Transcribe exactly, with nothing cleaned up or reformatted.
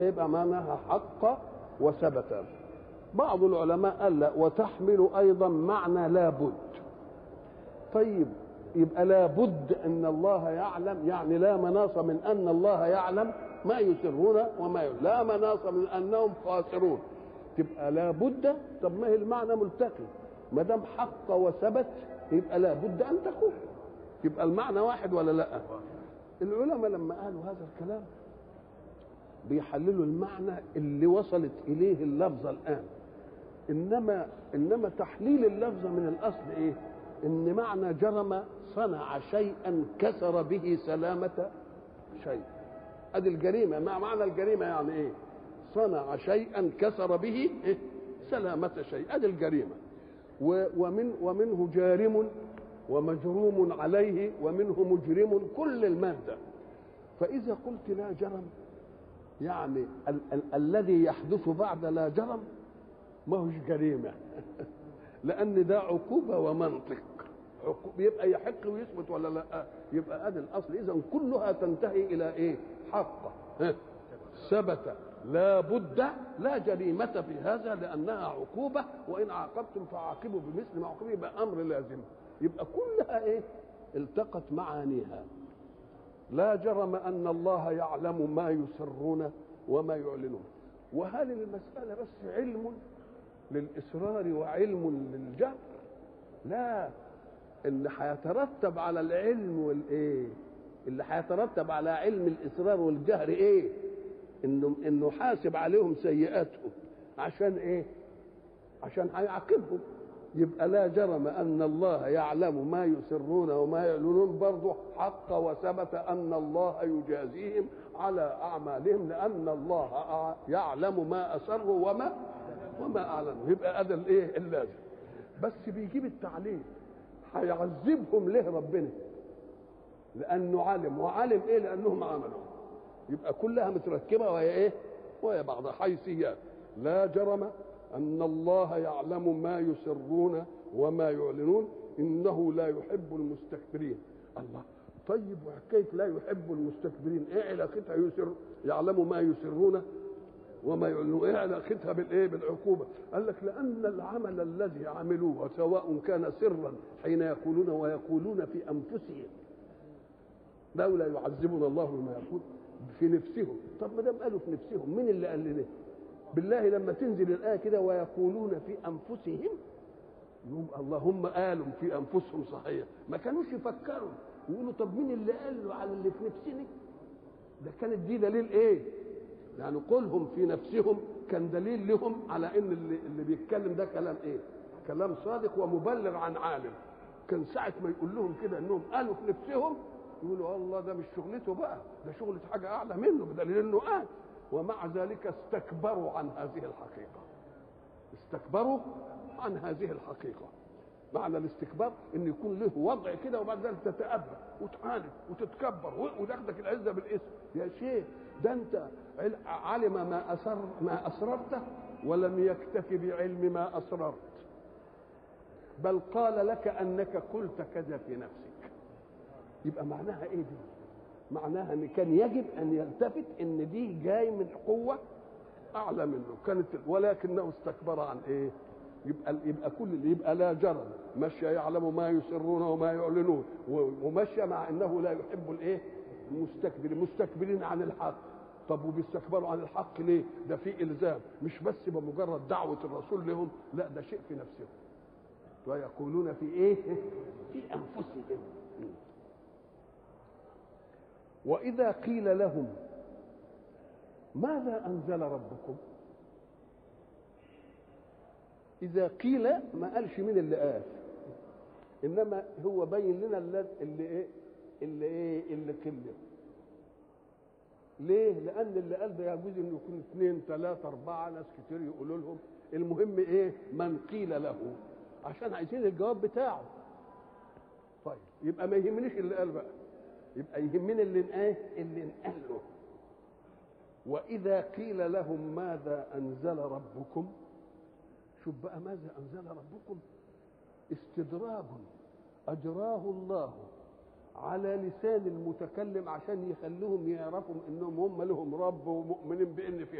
يبقى معناها حق وثبت. بعض العلماء قال لا، وتحمل ايضا معنى لا بد. طيب يبقى لا بد ان الله يعلم، يعني لا مناص من ان الله يعلم ما يسرون وما يعلم، لا مناص من انهم خاسرون. تبقى لا بد. طب ما هي المعنى ملتقي، ما دام حق وثبت يبقى لا بد ان تكون، يبقى المعنى واحد ولا لا؟ العلماء لما قالوا هذا الكلام بيحللوا المعنى اللي وصلت اليه اللفظه الان. انما انما تحليل اللفظه من الاصل ايه؟ ان معنى جرم صنع شيئا كسر به سلامه شيء. ادي الجريمه، ما معنى الجريمه يعني ايه؟ صنع شيئا كسر به إيه؟ سلامه شيء. ادي الجريمه. ومن ومنه جارم ومجروم عليه، ومنه مجرم، كل الماده. فاذا قلت لا جرم يعني ال- ال- الذي يحدث بعد لا جرم ما هوش جريمه لان ده عقوبه ومنطق. عقوبة يبقى يحق ويثبت ولا لا؟ يبقى ادي الاصل. اذا كلها تنتهي الى ايه؟ حق ثبت لا بد لا جريمه في هذا لانها عقوبه، وان عاقبتم فعاقبوا بمثل ما عوقبوا، يبقى امر لازم. يبقى كلها ايه؟ التقت معانيها. لا جرم ان الله يعلم ما يسرون وما يعلنون. وهل المساله بس علم للاصرار وعلم للجهر؟ لا، اللي هيترتب على العلم والايه، اللي هيترتب على علم الاصرار والجهر ايه؟ انه انه حاسب عليهم سيئاتهم. عشان ايه؟ عشان هيعاقبهم. يبقى لا جرم ان الله يعلم ما يسرون وما يعلنون، برضه حق وثبت ان الله يجازيهم على اعمالهم، لان الله يعلم ما اسروا وما وما اعلنوا. يبقى هذا الايه اللازم. بس بيجيب التعليل، هيعذبهم ليه ربنا؟ لانه علم، وعلم ايه؟ لانهم عملوا. يبقى كلها متركبه وهي ايه؟ وهي بعض حيثيات. لا جرم ان الله يعلم ما يسرون وما يعلنون، انه لا يحب المستكبرين. الله، طيب وحكايه لا يحب المستكبرين ايه علاقتها؟ يسر يعلم ما يسرون وما يعلنون، ايه علاقتها بالايه؟ بالعقوبه. قال لك لان العمل الذي عملوه سواء كان سرا حين يقولون ويقولون في انفسهم لولا يعذبنا الله بما يقول في نفسهم. طب ما دام قالوا في نفسهم، مين اللي قال لنا؟ بالله لما تنزل الايه كده ويقولون في انفسهم، يقول اللهم قالوا في انفسهم صحيح، ما كانوش يفكروا يقولوا طب مين اللي قال له على اللي في نفسنا؟ ده كانت دي دليل ايه؟ يعني قولهم في نفسهم كان دليل لهم على ان اللي, اللي بيتكلم ده كلام ايه؟ كلام صادق ومبلغ عن عالم. كان ساعه ما يقول لهم كده انهم قالوا في نفسهم، يقولوا الله ده مش شغلته بقى، ده شغله حاجه اعلى منه، بدليل انه قال. ومع ذلك استكبروا عن هذه الحقيقه، استكبروا عن هذه الحقيقه. معنى الاستكبار ان يكون له وضع كده وبعد ذلك تتأبى وتعاند وتتكبر وتاخدك العزه بالاسم. يا شيخ ده انت علم ما اسر ما اسررته ولم يكتف بعلم ما اسررت، بل قال لك انك قلت كذا في نفسك. يبقى معناها ايه دي؟ معناها ان كان يجب ان يلتفت ان دي جاي من قوه اعلى منه كانت، ولكنه استكبر عن ايه؟ يبقى يبقى كل اللي يبقى لا جرم مشى يعلم ما يسرون وما يعلنون، ومشى مع انه لا يحب الايه؟ المستكبرين، مستكبرين عن الحق. طب وبيستكبروا عن الحق ليه؟ ده في الزام، مش بس بمجرد دعوه الرسول لهم، لا ده شيء في نفسهم. ويقولون في ايه؟ في انفسهم. واذا قيل لهم ماذا انزل ربكم؟ إذا قيل ما قالش مين اللي قال، إنما هو بين لنا اللي اللي إيه اللي إيه اللي قيل. ليه؟ لأن اللي قال ده يجوز إنه يكون اثنين ثلاثة أربعة ناس كتير يقولوا لهم. المهم إيه؟ من قيل له، عشان عايزين الجواب بتاعه. طيب يبقى ما يهمنيش اللي قال بقى، يبقى يهمني اللي إيه؟ اللي انقال له. وإذا قيل لهم ماذا أنزل ربكم، شوف بقى ماذا أنزل ربكم، استدراج أجراه الله على لسان المتكلم عشان يخلوهم يعرفوا انهم هم لهم رب ومؤمنين بان في